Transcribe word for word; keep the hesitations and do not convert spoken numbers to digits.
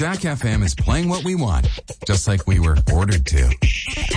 Jack F M is playing what we want, just like we were ordered to.